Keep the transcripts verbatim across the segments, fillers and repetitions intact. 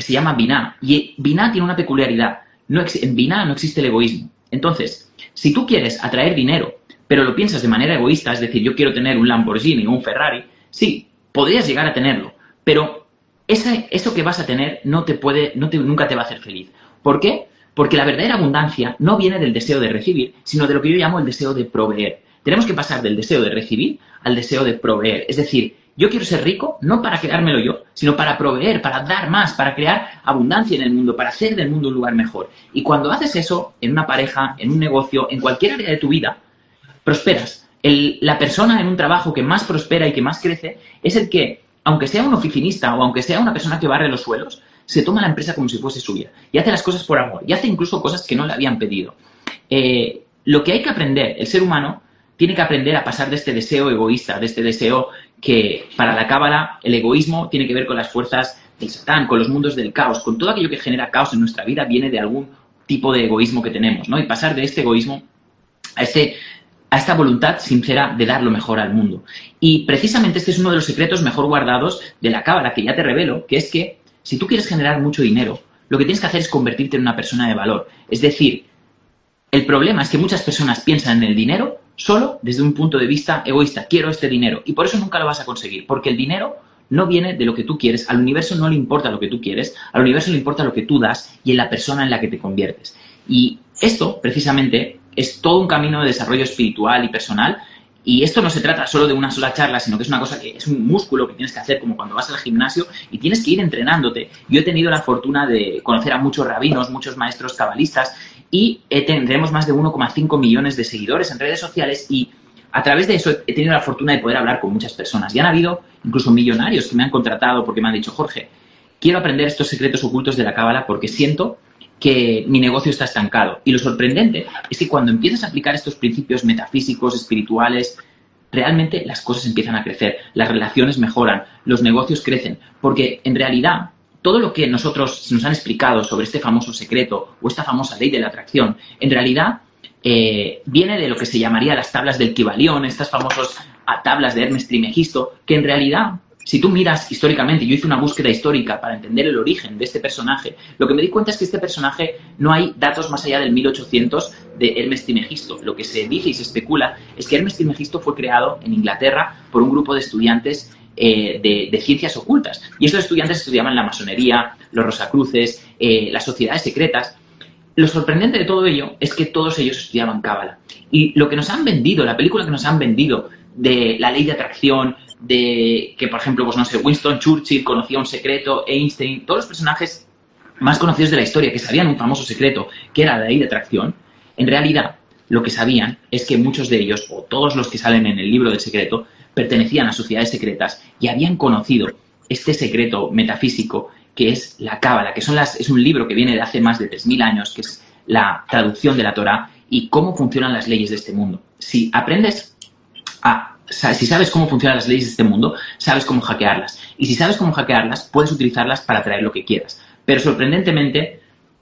se llama Binah. Y Binah tiene una peculiaridad. No en Binah no existe el egoísmo. Entonces, si tú quieres atraer dinero, pero lo piensas de manera egoísta, es decir, yo quiero tener un Lamborghini o un Ferrari, sí, podrías llegar a tenerlo, pero ese, eso que vas a tener no te puede, no te, nunca te va a hacer feliz. ¿Por qué? Porque la verdadera abundancia no viene del deseo de recibir, sino de lo que yo llamo el deseo de proveer. Tenemos que pasar del deseo de recibir al deseo de proveer. Es decir, yo quiero ser rico no para quedármelo yo, sino para proveer, para dar más, para crear abundancia en el mundo, para hacer del mundo un lugar mejor. Y cuando haces eso en una pareja, en un negocio, en cualquier área de tu vida, prosperas. El, la persona en un trabajo que más prospera y que más crece es el que, aunque sea un oficinista o aunque sea una persona que barre los suelos, se toma la empresa como si fuese suya y hace las cosas por amor y hace incluso cosas que no le habían pedido. Eh, lo que hay que aprender, el ser humano tiene que aprender a pasar de este deseo egoísta, de este deseo que para la cábala el egoísmo tiene que ver con las fuerzas del Satán, con los mundos del caos, con todo aquello que genera caos en nuestra vida viene de algún tipo de egoísmo que tenemos, ¿no? Y pasar de este egoísmo a este a esta voluntad sincera de dar lo mejor al mundo. Y precisamente este es uno de los secretos mejor guardados de la cábala, que ya te revelo, que es que si tú quieres generar mucho dinero, lo que tienes que hacer es convertirte en una persona de valor. Es decir, el problema es que muchas personas piensan en el dinero solo desde un punto de vista egoísta. Quiero este dinero. Y por eso nunca lo vas a conseguir, porque el dinero no viene de lo que tú quieres. Al universo no le importa lo que tú quieres, al universo le importa lo que tú das y en la persona en la que te conviertes. Y esto, precisamente, es todo un camino de desarrollo espiritual y personal. Y esto no se trata solo de una sola charla, sino que es una cosa que es un músculo que tienes que hacer como cuando vas al gimnasio y tienes que ir entrenándote. Yo he tenido la fortuna de conocer a muchos rabinos, muchos maestros cabalistas y tendremos más de uno coma cinco millones de seguidores en redes sociales y a través de eso he tenido la fortuna de poder hablar con muchas personas. Y han habido incluso millonarios que me han contratado porque me han dicho, Jorge, quiero aprender estos secretos ocultos de la cábala porque siento que mi negocio está estancado. Y lo sorprendente es que cuando empiezas a aplicar estos principios metafísicos, espirituales, realmente las cosas empiezan a crecer, las relaciones mejoran, los negocios crecen, porque en realidad todo lo que nosotros nos han explicado sobre este famoso secreto o esta famosa ley de la atracción, en realidad eh, viene de lo que se llamaría las tablas del Kybalión, estas famosas tablas de Hermes Trismegisto, que en realidad, si tú miras históricamente, yo hice una búsqueda histórica para entender el origen de este personaje, lo que me di cuenta es que este personaje no hay datos más allá del mil ochocientos de Hermes Trismegisto. Lo que se dice y se especula es que Hermes Trismegisto fue creado en Inglaterra por un grupo de estudiantes eh, de, de ciencias ocultas. Y estos estudiantes estudiaban la masonería, los rosacruces, eh, las sociedades secretas. Lo sorprendente de todo ello es que todos ellos estudiaban cábala. Y lo que nos han vendido, la película que nos han vendido de la ley de atracción, de que, por ejemplo, pues no sé, Winston Churchill conocía un secreto, Einstein, todos los personajes más conocidos de la historia que sabían un famoso secreto, que era la ley de atracción, en realidad lo que sabían es que muchos de ellos, o todos los que salen en el libro del secreto, pertenecían a sociedades secretas y habían conocido este secreto metafísico que es la cábala, que son las, es un libro que viene de hace más de tres mil años, que es la traducción de la Torá y cómo funcionan las leyes de este mundo. Si aprendes a Si sabes cómo funcionan las leyes de este mundo, sabes cómo hackearlas. Y si sabes cómo hackearlas, puedes utilizarlas para atraer lo que quieras. Pero sorprendentemente,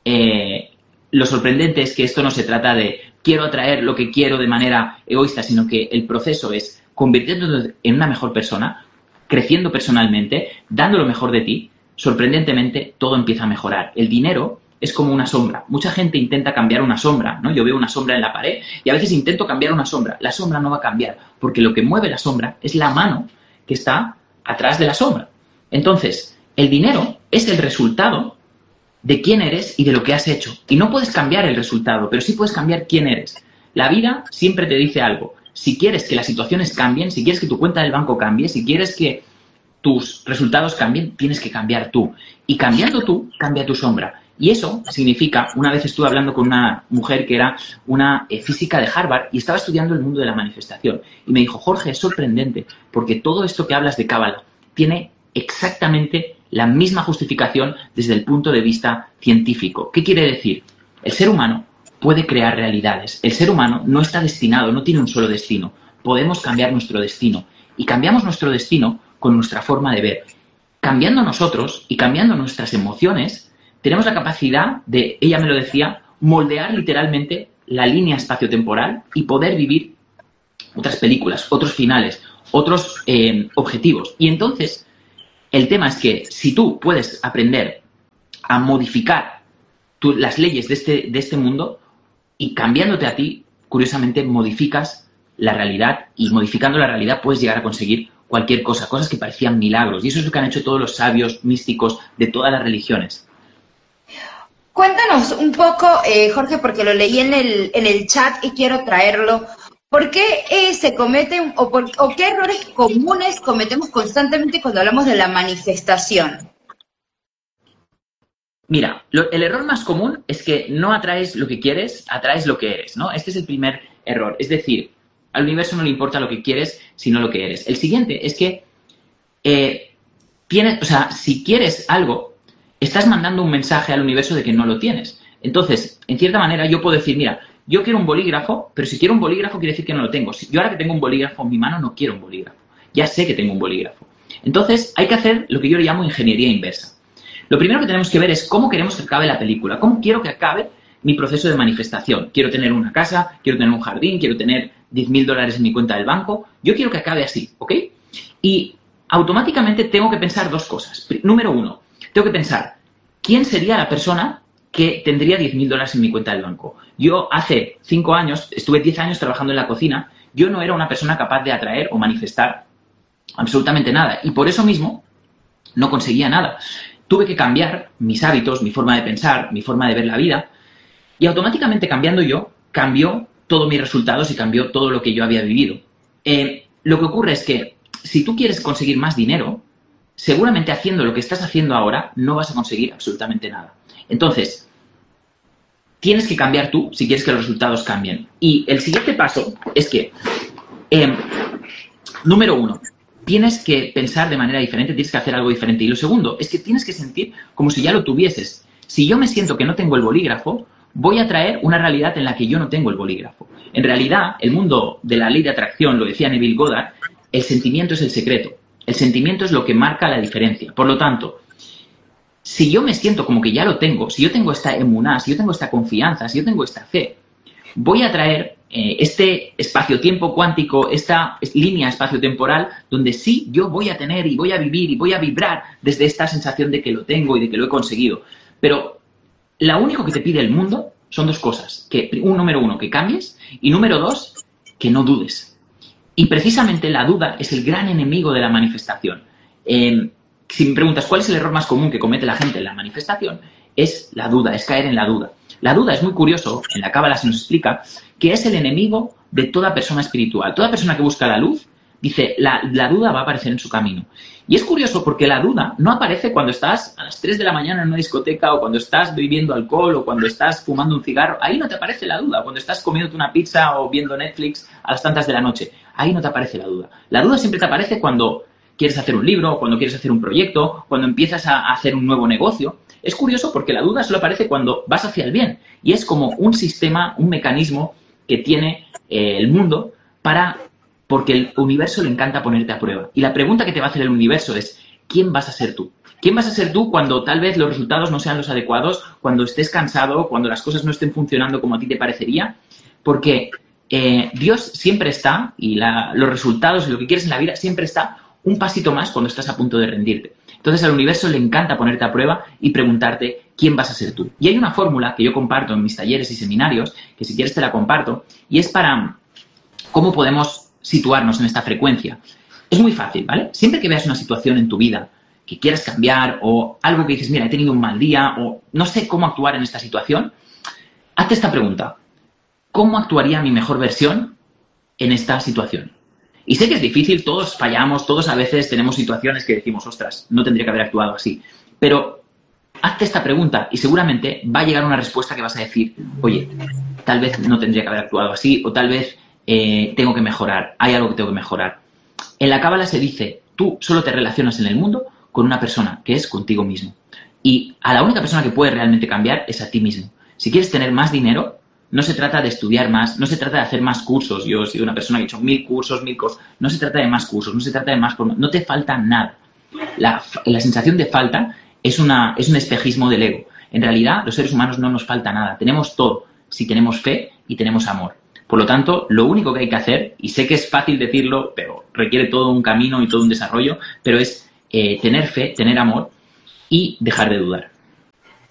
eh, lo sorprendente es que esto no se trata de quiero atraer lo que quiero de manera egoísta, sino que el proceso es convirtiéndote en una mejor persona, creciendo personalmente, dando lo mejor de ti. Sorprendentemente, todo empieza a mejorar. El dinero es como una sombra. Mucha gente intenta cambiar una sombra, ¿no? Yo veo una sombra en la pared y a veces intento cambiar una sombra. La sombra no va a cambiar, porque lo que mueve la sombra es la mano que está atrás de la sombra. Entonces, el dinero es el resultado de quién eres y de lo que has hecho. Y no puedes cambiar el resultado, pero sí puedes cambiar quién eres. La vida siempre te dice algo. Si quieres que las situaciones cambien, si quieres que tu cuenta del banco cambie, si quieres que tus resultados cambien, tienes que cambiar tú. Y cambiando tú, cambia tu sombra. Y eso significa, una vez estuve hablando con una mujer que era una eh, física de Harvard y estaba estudiando el mundo de la manifestación. Y me dijo, Jorge, es sorprendente, porque todo esto que hablas de cábala tiene exactamente la misma justificación desde el punto de vista científico. ¿Qué quiere decir? El ser humano puede crear realidades. El ser humano no está destinado, no tiene un solo destino. Podemos cambiar nuestro destino. Y cambiamos nuestro destino con nuestra forma de ver. Cambiando nosotros y cambiando nuestras emociones, tenemos la capacidad de, ella me lo decía, moldear literalmente la línea espaciotemporal y poder vivir otras películas, otros finales, otros eh, objetivos. Y entonces, el tema es que si tú puedes aprender a modificar tú, las leyes de este, de este mundo, y cambiándote a ti, curiosamente, modificas la realidad, y modificando la realidad puedes llegar a conseguir cualquier cosa, cosas que parecían milagros. Y eso es lo que han hecho todos los sabios místicos de todas las religiones. Cuéntanos un poco, eh, Jorge, porque lo leí en el, en el chat y quiero traerlo. ¿Por qué eh, se cometen o, por, o qué errores comunes cometemos constantemente cuando hablamos de la manifestación? Mira, lo, el error más común es que no atraes lo que quieres, atraes lo que eres, ¿no? Este es el primer error. Es decir, al universo no le importa lo que quieres, sino lo que eres. El siguiente es que, eh, tienes, o sea, si quieres algo, estás mandando un mensaje al universo de que no lo tienes. Entonces, en cierta manera, yo puedo decir, mira, yo quiero un bolígrafo, pero si quiero un bolígrafo quiere decir que no lo tengo. Si yo ahora que tengo un bolígrafo en mi mano no quiero un bolígrafo. Ya sé que tengo un bolígrafo. Entonces, hay que hacer lo que yo le llamo ingeniería inversa. Lo primero que tenemos que ver es cómo queremos que acabe la película. ¿Cómo quiero que acabe mi proceso de manifestación? Quiero tener una casa, quiero tener un jardín, quiero tener diez mil dólares en mi cuenta del banco. Yo quiero que acabe así, ¿ok? Y automáticamente tengo que pensar dos cosas. Número uno, tengo que pensar, ¿quién sería la persona que tendría diez mil dólares en mi cuenta del banco? Yo hace cinco años, estuve diez años trabajando en la cocina, yo no era una persona capaz de atraer o manifestar absolutamente nada. Y por eso mismo no conseguía nada. Tuve que cambiar mis hábitos, mi forma de pensar, mi forma de ver la vida, y automáticamente cambiando yo, cambió todos mis resultados y cambió todo lo que yo había vivido. Eh, lo que ocurre es que si tú quieres conseguir más dinero, seguramente haciendo lo que estás haciendo ahora no vas a conseguir absolutamente nada. Entonces, tienes que cambiar tú si quieres que los resultados cambien. Y el siguiente paso es que, eh, número uno, tienes que pensar de manera diferente, tienes que hacer algo diferente. Y lo segundo es que tienes que sentir como si ya lo tuvieses. Si yo me siento que no tengo el bolígrafo, voy a traer una realidad en la que yo no tengo el bolígrafo. En realidad, el mundo de la ley de atracción, lo decía Neville Goddard, el sentimiento es el secreto. El sentimiento es lo que marca la diferencia. Por lo tanto, si yo me siento como que ya lo tengo, si yo tengo esta emuná, si yo tengo esta confianza, si yo tengo esta fe, voy a traer eh, este espacio-tiempo cuántico, esta línea espacio-temporal, donde sí yo voy a tener y voy a vivir y voy a vibrar desde esta sensación de que lo tengo y de que lo he conseguido. Pero lo único que te pide el mundo son dos cosas. Que, un, número uno, que cambies, y número dos, que no dudes. Y precisamente la duda es el gran enemigo de la manifestación. Eh, si me preguntas cuál es el error más común que comete la gente en la manifestación, es la duda, es caer en la duda. La duda es muy curioso, en la Cábala se nos explica, que es el enemigo de toda persona espiritual. Toda persona que busca la luz, dice, la, la duda va a aparecer en su camino. Y es curioso porque la duda no aparece cuando estás a las tres de la mañana en una discoteca, o cuando estás bebiendo alcohol, o cuando estás fumando un cigarro. Ahí no te aparece la duda. Cuando estás comiéndote una pizza o viendo Netflix a las tantas de la noche. Ahí no te aparece la duda. La duda siempre te aparece cuando quieres hacer un libro, cuando quieres hacer un proyecto, cuando empiezas a hacer un nuevo negocio. Es curioso porque la duda solo aparece cuando vas hacia el bien. Y es como un sistema, un mecanismo que tiene eh, el mundo para... porque el universo le encanta ponerte a prueba. Y la pregunta que te va a hacer el universo es, ¿quién vas a ser tú? ¿Quién vas a ser tú cuando tal vez los resultados no sean los adecuados, cuando estés cansado, cuando las cosas no estén funcionando como a ti te parecería? Porque eh, Dios siempre está, y la, los resultados y lo que quieres en la vida siempre está un pasito más cuando estás a punto de rendirte. Entonces al universo le encanta ponerte a prueba y preguntarte quién vas a ser tú. Y hay una fórmula que yo comparto en mis talleres y seminarios, que si quieres te la comparto, y es para cómo podemos situarnos en esta frecuencia. Es muy fácil, ¿vale? Siempre que veas una situación en tu vida que quieras cambiar, o algo que dices, mira, he tenido un mal día, o no sé cómo actuar en esta situación, hazte esta pregunta. ¿Cómo actuaría mi mejor versión en esta situación? Y sé que es difícil, todos fallamos, todos a veces tenemos situaciones que decimos, ostras, no tendría que haber actuado así. Pero hazte esta pregunta y seguramente va a llegar una respuesta que vas a decir, oye, tal vez no tendría que haber actuado así, o tal vez eh, tengo que mejorar, hay algo que tengo que mejorar. En la Cábala se dice, tú solo te relacionas en el mundo con una persona, que es contigo mismo. Y a la única persona que puede realmente cambiar es a ti mismo. Si quieres tener más dinero, no se trata de estudiar más, no se trata de hacer más cursos. Yo he sido una persona que ha hecho mil cursos, mil cosas. No se trata de más cursos, no se trata de más... No te falta nada. La, la sensación de falta es, una, es un espejismo del ego. En realidad, los seres humanos no nos falta nada. Tenemos todo si tenemos fe y tenemos amor. Por lo tanto, lo único que hay que hacer, y sé que es fácil decirlo, pero requiere todo un camino y todo un desarrollo, pero es eh, tener fe, tener amor y dejar de dudar.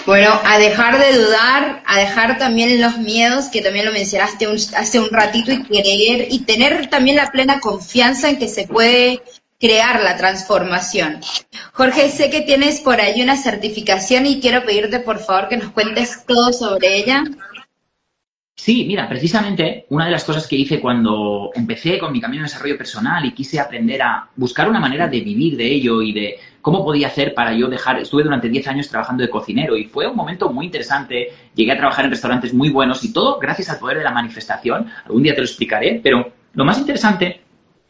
Bueno, a dejar de dudar, a dejar también los miedos, que también lo mencionaste un- hace un ratito, y creer y tener también la plena confianza en que se puede crear la transformación. Jorge, sé que tienes por ahí una certificación y quiero pedirte por favor que nos cuentes todo sobre ella. Sí, mira, precisamente una de las cosas que hice cuando empecé con mi camino de desarrollo personal y quise aprender a buscar una manera de vivir de ello y de cómo podía hacer para yo dejar, estuve durante diez años trabajando de cocinero y fue un momento muy interesante, llegué a trabajar en restaurantes muy buenos y todo gracias al poder de la manifestación, algún día te lo explicaré, pero lo más interesante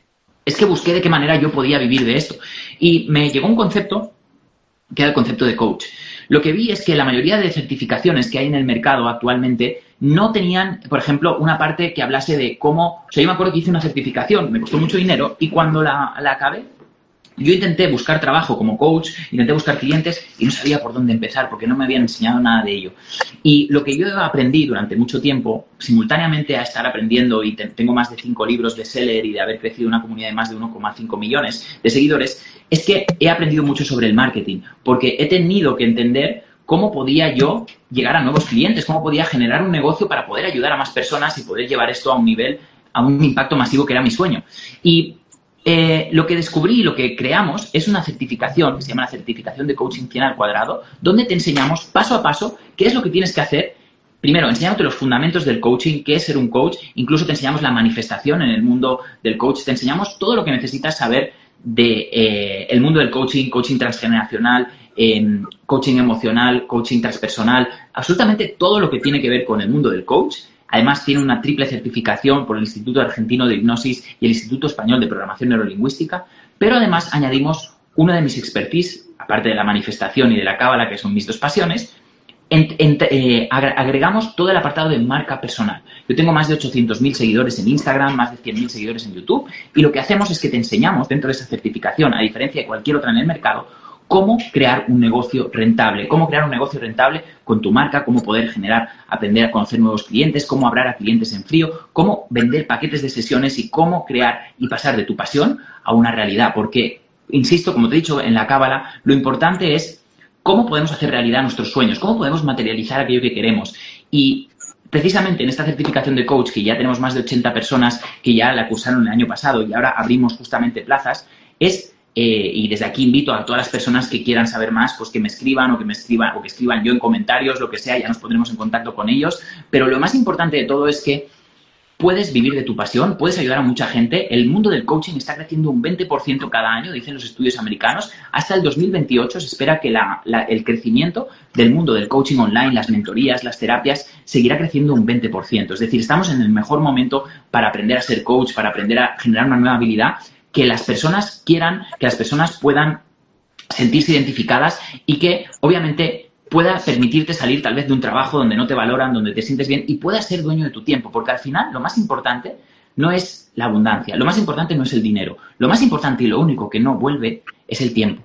es que busqué de qué manera yo podía vivir de esto y me llegó un concepto que era el concepto de coach. Lo que vi es que la mayoría de certificaciones que hay en el mercado actualmente no tenían, por ejemplo, una parte que hablase de cómo... O sea, yo me acuerdo que hice una certificación, me costó mucho dinero y cuando la, la acabé, yo intenté buscar trabajo como coach, intenté buscar clientes y no sabía por dónde empezar porque no me habían enseñado nada de ello. Y lo que yo aprendí durante mucho tiempo, simultáneamente a estar aprendiendo, y te, tengo más de cinco libros de seller y de haber crecido una comunidad de más de uno coma cinco millones de seguidores, es que he aprendido mucho sobre el marketing, porque he tenido que entender cómo podía yo llegar a nuevos clientes, cómo podía generar un negocio para poder ayudar a más personas y poder llevar esto a un nivel, a un impacto masivo que era mi sueño. Y eh, lo que descubrí y lo que creamos es una certificación que se llama la certificación de coaching cien al cuadrado, donde te enseñamos paso a paso qué es lo que tienes que hacer. Primero, enseñándote los fundamentos del coaching, qué es ser un coach, incluso te enseñamos la manifestación en el mundo del coach, te enseñamos todo lo que necesitas saber de eh, el mundo del coaching, coaching transgeneracional, eh, coaching emocional, coaching transpersonal, absolutamente todo lo que tiene que ver con el mundo del coach. Además, tiene una triple certificación por el Instituto Argentino de Hipnosis y el Instituto Español de Programación Neurolingüística, pero además añadimos una de mis expertise, aparte de la manifestación y de la cábala, que son mis dos pasiones. En, en, eh, agregamos todo el apartado de marca personal. Yo tengo más de ochocientos mil seguidores en Instagram, más de cien mil seguidores en YouTube, y lo que hacemos es que te enseñamos dentro de esa certificación, a diferencia de cualquier otra en el mercado, cómo crear un negocio rentable, cómo crear un negocio rentable con tu marca, cómo poder generar, aprender a conocer nuevos clientes, cómo hablar a clientes en frío, cómo vender paquetes de sesiones y cómo crear y pasar de tu pasión a una realidad. Porque, insisto, como te he dicho en la cábala, lo importante es cómo podemos hacer realidad nuestros sueños, cómo podemos materializar aquello que queremos. Y precisamente en esta certificación de coach, que ya tenemos más de ochenta personas que ya la cursaron el año pasado y ahora abrimos justamente plazas, es, eh, y desde aquí invito a todas las personas que quieran saber más, pues que me escriban o que me escriban o que escriban yo en comentarios, lo que sea, ya nos pondremos en contacto con ellos. Pero lo más importante de todo es que puedes vivir de tu pasión, puedes ayudar a mucha gente. El mundo del coaching está creciendo un veinte por ciento cada año, dicen los estudios americanos. Hasta el dos mil veintiocho se espera que la, la, el crecimiento del mundo del coaching online, las mentorías, las terapias, seguirá creciendo un veinte por ciento. Es decir, estamos en el mejor momento para aprender a ser coach, para aprender a generar una nueva habilidad, que las personas quieran, que las personas puedan sentirse identificadas y que, obviamente, pueda permitirte salir tal vez de un trabajo donde no te valoran, donde te sientes bien y puedas ser dueño de tu tiempo, porque al final lo más importante no es la abundancia, lo más importante no es el dinero, lo más importante y lo único que no vuelve es el tiempo.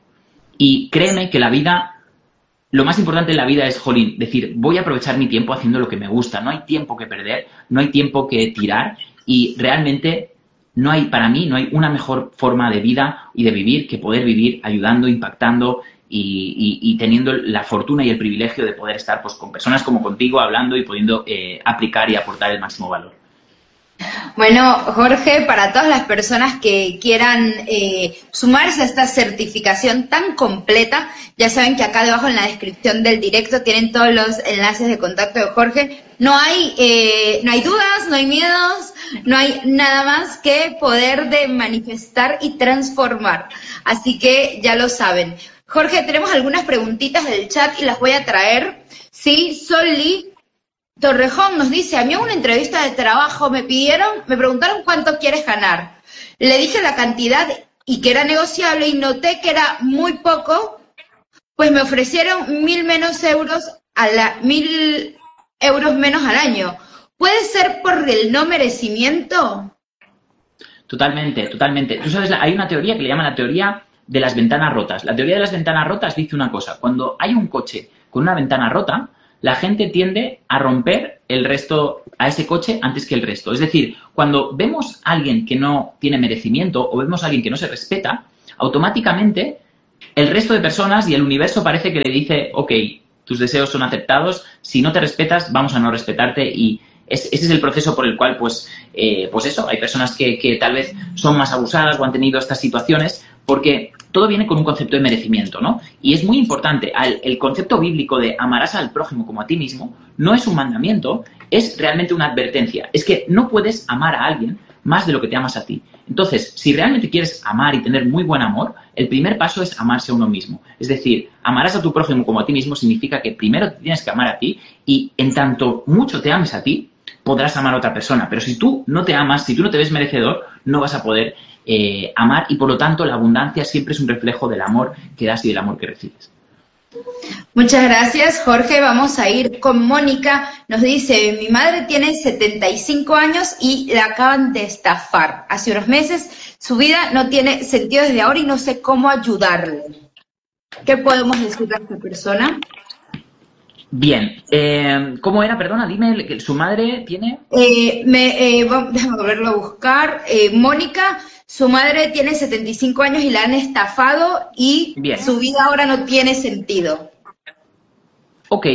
Y créeme que la vida, lo más importante en la vida es, jolín, decir, voy a aprovechar mi tiempo haciendo lo que me gusta, no hay tiempo que perder, no hay tiempo que tirar y realmente no hay, para mí, no hay una mejor forma de vida y de vivir que poder vivir ayudando, impactando, Y, y, y teniendo la fortuna y el privilegio de poder estar pues, con personas como contigo hablando y pudiendo eh, aplicar y aportar el máximo valor. Bueno, Jorge, para todas las personas que quieran eh, sumarse a esta certificación tan completa, ya saben que acá debajo en la descripción del directo tienen todos los enlaces de contacto de Jorge. No hay, eh, no hay dudas, no hay miedos, no hay nada más que poder de manifestar y transformar. Así que ya lo saben. Jorge, tenemos algunas preguntitas del chat y las voy a traer. Sí, Soli Torrejón nos dice, a mí en una entrevista de trabajo me pidieron, me preguntaron cuánto quieres ganar. Le dije la cantidad y que era negociable y noté que era muy poco, pues me ofrecieron mil menos euros a la, mil euros menos al año. ¿Puede ser por el no merecimiento? Totalmente, totalmente. Tú sabes, hay una teoría que le llaman la teoría de las ventanas rotas. La teoría de las ventanas rotas dice una cosa. Cuando hay un coche con una ventana rota, la gente tiende a romper el resto, a ese coche antes que el resto. Es decir, cuando vemos a alguien que no tiene merecimiento o vemos a alguien que no se respeta, automáticamente el resto de personas y el universo parece que le dice, ok, tus deseos son aceptados. Si no te respetas, vamos a no respetarte y es, ese es el proceso por el cual, pues, eh, pues eso, hay personas que, que tal vez son más abusadas o han tenido estas situaciones porque todo viene con un concepto de merecimiento, ¿no? Y es muy importante, el, el concepto bíblico de amarás al prójimo como a ti mismo no es un mandamiento, es realmente una advertencia. Es que no puedes amar a alguien más de lo que te amas a ti. Entonces, si realmente quieres amar y tener muy buen amor, el primer paso es amarse a uno mismo. Es decir, amarás a tu prójimo como a ti mismo significa que primero te tienes que amar a ti y en tanto mucho te ames a ti, podrás amar a otra persona. Pero si tú no te amas, si tú no te ves merecedor, no vas a poder eh, amar y por lo tanto la abundancia siempre es un reflejo del amor que das y del amor que recibes. Muchas gracias, Jorge. Vamos a ir con Mónica. Nos dice, mi madre tiene setenta y cinco años y la acaban de estafar. Hace unos meses su vida no tiene sentido desde ahora y no sé cómo ayudarle. ¿Qué podemos decir a esta persona? Bien. Eh, ¿Cómo era? Perdona, dime, que su madre tiene... Eh, me, eh, déjame volverlo a buscar. Eh, Mónica, su madre tiene setenta y cinco años y la han estafado y Bien. Su vida ahora no tiene sentido. Ok.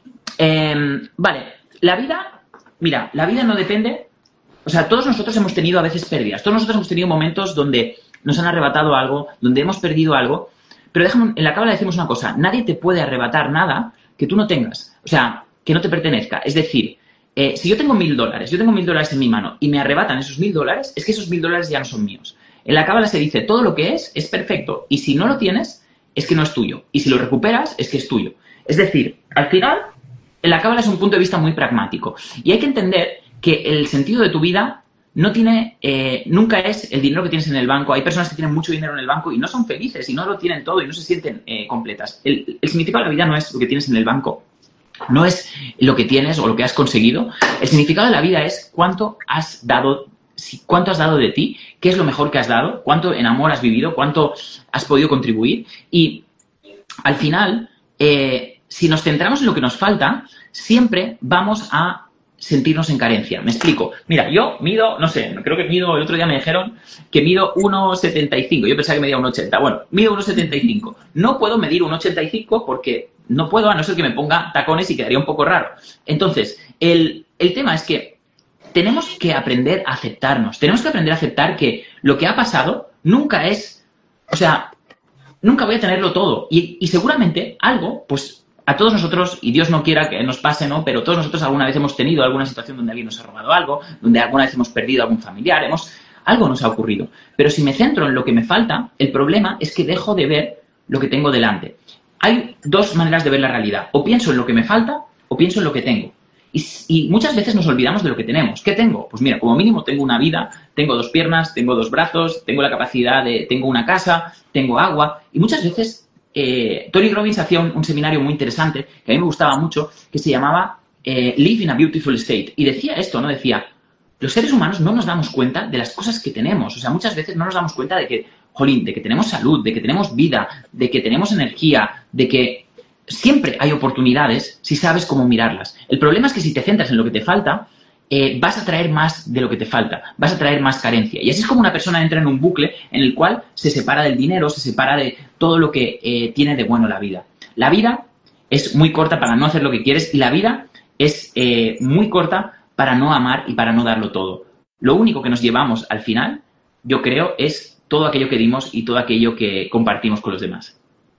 Eh, vale. La vida, mira, la vida no depende... O sea, todos nosotros hemos tenido a veces pérdidas. Todos nosotros hemos tenido momentos donde nos han arrebatado algo, donde hemos perdido algo. Pero déjame, en la cábala decimos una cosa. Nadie te puede arrebatar nada que tú no tengas. O sea, que no te pertenezca. Es decir... Eh, si yo tengo mil dólares, yo tengo mil dólares en mi mano y me arrebatan esos mil dólares, es que esos mil dólares ya no son míos. En la cábala se dice, todo lo que es, es perfecto. Y si no lo tienes, es que no es tuyo. Y si lo recuperas, es que es tuyo. Es decir, al final, en la cábala es un punto de vista muy pragmático. Y hay que entender que el sentido de tu vida no tiene, eh, nunca es el dinero que tienes en el banco. Hay personas que tienen mucho dinero en el banco y no son felices y no lo tienen todo y no se sienten eh, completas. El, el significado de la vida no es lo que tienes en el banco. No es lo que tienes o lo que has conseguido. El significado de la vida es cuánto has dado, cuánto has dado de ti, qué es lo mejor que has dado, cuánto en amor has vivido, cuánto has podido contribuir. Y al final, eh, si nos centramos en lo que nos falta, siempre vamos a sentirnos en carencia. Me explico. Mira, yo mido, no sé, creo que mido, el otro día me dijeron que mido uno setenta y cinco. Yo pensaba que medía uno ochenta. Bueno, mido uno setenta y cinco. No puedo medir uno ochenta y cinco porque no puedo, a no ser que me ponga tacones y quedaría un poco raro. Entonces, el, el tema es que tenemos que aprender a aceptarnos. Tenemos que aprender a aceptar que lo que ha pasado nunca es... O sea, nunca voy a tenerlo todo. Y, y seguramente algo, pues... A todos nosotros, y Dios no quiera que nos pase, ¿no? Pero todos nosotros alguna vez hemos tenido alguna situación donde alguien nos ha robado algo, donde alguna vez hemos perdido a algún familiar, hemos, algo nos ha ocurrido. Pero si me centro en lo que me falta, el problema es que dejo de ver lo que tengo delante. Hay dos maneras de ver la realidad. O pienso en lo que me falta, o pienso en lo que tengo. Y, y muchas veces nos olvidamos de lo que tenemos. ¿Qué tengo? Pues mira, como mínimo tengo una vida, tengo dos piernas, tengo dos brazos, tengo la capacidad de... tengo una casa, tengo agua. Y muchas veces... Eh, Tony Robbins hacía un, un seminario muy interesante que a mí me gustaba mucho, que se llamaba eh, Live in a Beautiful State. Y decía esto, ¿no? Decía, los seres humanos no nos damos cuenta de las cosas que tenemos. O sea, muchas veces no nos damos cuenta de que, jolín, de que tenemos salud, de que tenemos vida, de que tenemos energía, de que siempre hay oportunidades si sabes cómo mirarlas. El problema es que si te centras en lo que te falta, Eh, vas a traer más de lo que te falta, vas a traer más carencia. Y así es como una persona entra en un bucle en el cual se separa del dinero, se separa de todo lo que eh, tiene de bueno la vida. La vida es muy corta para no hacer lo que quieres y la vida es eh, muy corta para no amar y para no darlo todo. Lo único que nos llevamos al final, yo creo, es todo aquello que dimos y todo aquello que compartimos con los demás.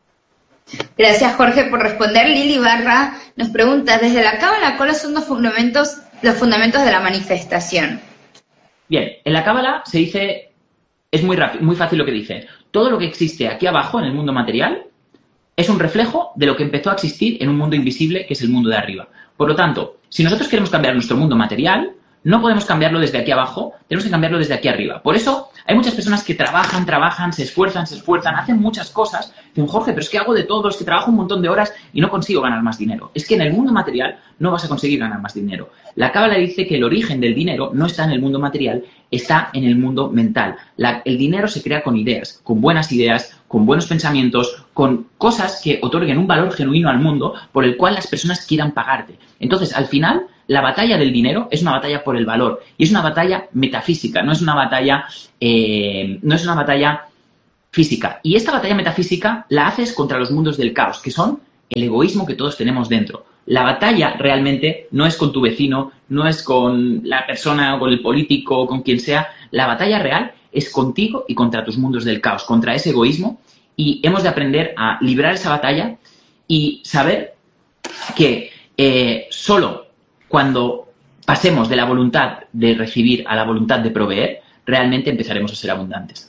Gracias, Jorge, por responder. Lili Barra nos pregunta, desde la cábala, ¿cuáles son los fundamentos, los fundamentos de la manifestación? Bien, en la cábala se dice, es muy, rápido, muy fácil lo que dice, todo lo que existe aquí abajo en el mundo material es un reflejo de lo que empezó a existir en un mundo invisible, que es el mundo de arriba. Por lo tanto, si nosotros queremos cambiar nuestro mundo material, no podemos cambiarlo desde aquí abajo, tenemos que cambiarlo desde aquí arriba. Por eso hay muchas personas que trabajan, trabajan, se esfuerzan, se esfuerzan, hacen muchas cosas. Dicen, Jorge, pero es que hago de todo, es que trabajo un montón de horas y no consigo ganar más dinero. Es que en el mundo material no vas a conseguir ganar más dinero. La cábala dice que el origen del dinero no está en el mundo material, está en el mundo mental. La, el dinero se crea con ideas, con buenas ideas, con buenos pensamientos, con cosas que otorguen un valor genuino al mundo por el cual las personas quieran pagarte. Entonces, al final, la batalla del dinero es una batalla por el valor y es una batalla metafísica, no es una batalla, eh, no es una batalla física. Y esta batalla metafísica la haces contra los mundos del caos, que son el egoísmo que todos tenemos dentro. La batalla realmente no es con tu vecino, no es con la persona o con el político o con quien sea. La batalla real es contigo y contra tus mundos del caos, contra ese egoísmo. Y hemos de aprender a librar esa batalla y saber que eh, solo cuando pasemos de la voluntad de recibir a la voluntad de proveer, realmente empezaremos a ser abundantes.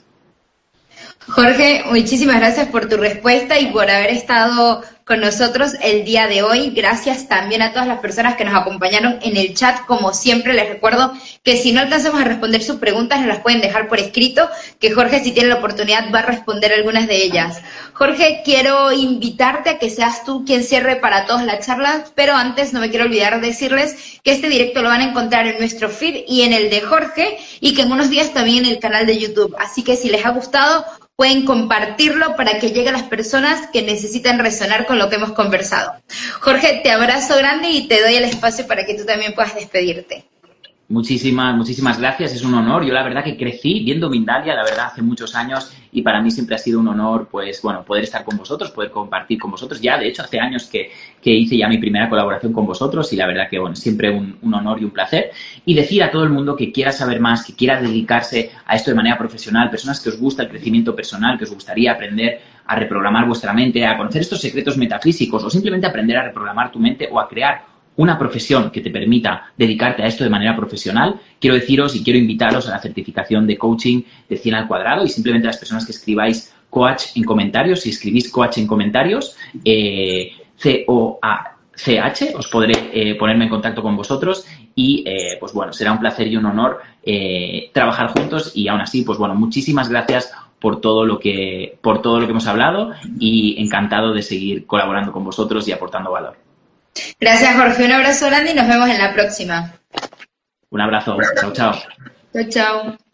Jorge, muchísimas gracias por tu respuesta y por haber estado con nosotros el día de hoy. Gracias también a todas las personas que nos acompañaron en el chat. Como siempre, les recuerdo que si no alcanzamos a responder sus preguntas, nos las pueden dejar por escrito, que Jorge, si tiene la oportunidad, va a responder algunas de ellas. Jorge, quiero invitarte a que seas tú quien cierre para todos la charla, pero antes no me quiero olvidar de decirles que este directo lo van a encontrar en nuestro feed y en el de Jorge, y que en unos días también en el canal de YouTube. Así que si les ha gustado, pueden compartirlo para que llegue a las personas que necesitan resonar con lo que hemos conversado. Jorge, te abrazo grande y te doy el espacio para que tú también puedas despedirte. Muchísimas, muchísimas gracias, es un honor. Yo la verdad que crecí viendo Mindalia, la verdad, hace muchos años, y para mí siempre ha sido un honor, pues, bueno, poder estar con vosotros, poder compartir con vosotros. Ya, de hecho, hace años que, que hice ya mi primera colaboración con vosotros y la verdad que, bueno, siempre un, un honor y un placer. Y decir a todo el mundo que quiera saber más, que quiera dedicarse a esto de manera profesional, personas que os gusta el crecimiento personal, que os gustaría aprender a reprogramar vuestra mente, a conocer estos secretos metafísicos o simplemente aprender a reprogramar tu mente o a crear una profesión que te permita dedicarte a esto de manera profesional, quiero deciros y quiero invitaros a la certificación de coaching de cien al cuadrado, y simplemente las personas que escribáis coach en comentarios, si escribís coach en comentarios, eh, C O A C H, os podré eh, ponerme en contacto con vosotros y, eh, pues bueno, será un placer y un honor eh, trabajar juntos, y aún así, pues bueno, muchísimas gracias por todo lo que, por todo lo que hemos hablado, y encantado de seguir colaborando con vosotros y aportando valor. Gracias, Jorge. Un abrazo grande y nos vemos en la próxima. Un abrazo. Chao, chao. Chao, chao.